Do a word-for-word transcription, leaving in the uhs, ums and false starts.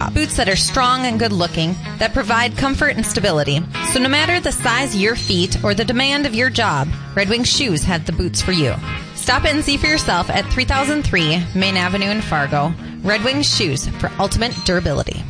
shop. Boots that are strong and good looking, that provide comfort and stability. So no matter the size of your feet or the demand of your job, Red Wing Shoes have the boots for you. Stop in and see for yourself at three thousand three Main Avenue in Fargo. Red Wing Shoes for ultimate durability.